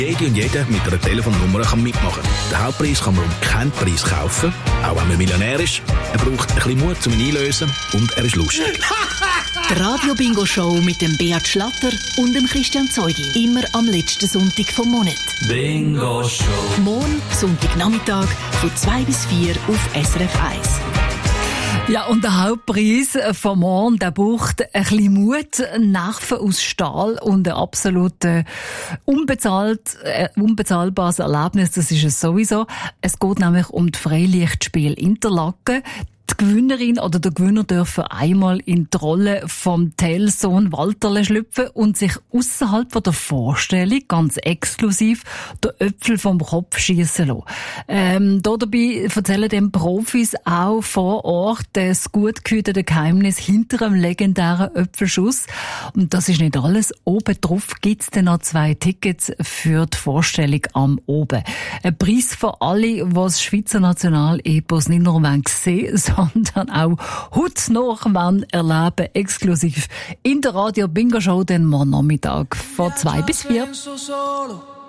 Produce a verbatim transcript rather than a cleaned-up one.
Jede und jeder mit einer Telefonnummer kann mitmachen. Den Hauptpreis kann man um keinen Preis kaufen, auch wenn man Millionär ist. Er braucht ein bisschen Mut, um ihn einzulösen, und er ist lustig. Die Radio-Bingo-Show mit dem Beat Schlatter und dem Christian Zeugi. Immer am letzten Sonntag vom Monat. Bingo-Show. Morgen, Sonntagnachmittag, von zwei bis vier auf S R F eins. Ja, und der Hauptpreis von morgen, der braucht ein bisschen Mut, Nerven aus Stahl und ein absolut äh, unbezahlt, äh, unbezahlbares Erlebnis. Das ist es sowieso. Es geht nämlich um das Freilichtspiel Interlaken. Die Gewinnerin oder der Gewinner dürfen einmal in die Rolle vom Tellsohn Walterle schlüpfen und sich ausserhalb der Vorstellung ganz exklusiv den Äpfel vom Kopf schiessen lassen. Ähm, da dabei erzählen den Profis auch vor Ort das gut gehütete Geheimnis hinter einem legendären Äpfelschuss. Und das ist nicht alles. Oben drauf gibt's dann noch zwei Tickets für die Vorstellung am Oben. Ein Preis für alle, die das Schweizer Nationalepos nicht nur sehen, sondern auch hautnah wollen erleben, exklusiv in der Radio Bingo Show den morgen Nachmittag von zwei bis vier.